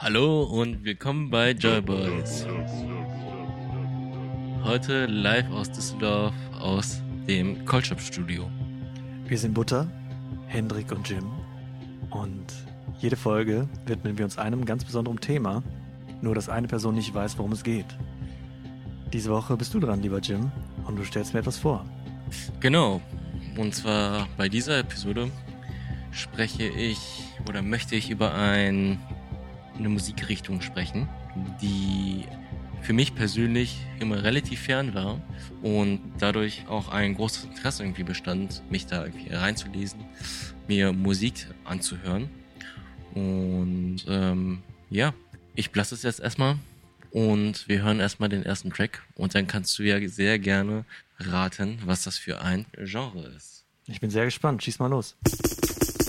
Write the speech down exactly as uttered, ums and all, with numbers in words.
Hallo und willkommen bei Joy Boys. Heute live aus Düsseldorf aus dem Cold Studio. Wir sind Butter, Hendrik und Jim und jede Folge widmen wir uns einem ganz besonderen Thema, nur dass eine Person nicht weiß, worum es geht. Diese Woche bist du dran, lieber Jim, und du stellst mir etwas vor. Genau, und zwar bei dieser Episode spreche ich oder möchte ich über ein, eine Musikrichtung sprechen, die für mich persönlich immer relativ fern war und dadurch auch ein großes Interesse irgendwie bestand, mich da irgendwie reinzulesen, mir Musik anzuhören. Und ähm, ja, ich lasse es jetzt erstmal und wir hören erstmal den ersten Track und dann kannst du ja sehr gerne raten, was das für ein Genre ist. Ich bin sehr gespannt, schieß mal los.